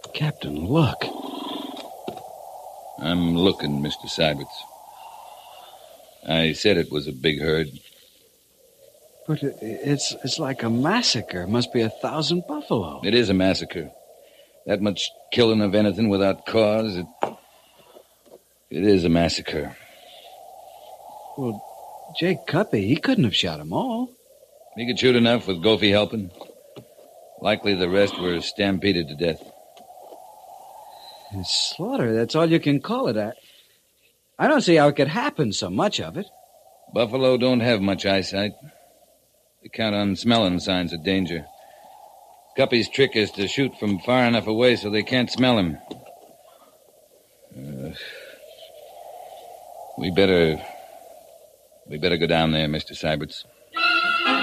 Captain, look. I'm looking, Mr. Syberts. I said it was a big herd. But it's like a massacre. Must be 1,000 buffalo. It is a massacre. That much killing of anything without cause, it is a massacre. Well, Jake Cuppy, he couldn't have shot them all. He could shoot enough with Goffy helping. Likely the rest were stampeded to death. It's slaughter, that's all you can call it. I don't see how it could happen, so much of it. Buffalo don't have much eyesight. They count on smelling signs of danger. Cuppy's trick is to shoot from far enough away so they can't smell him. We better go down there, Mr. Syberts.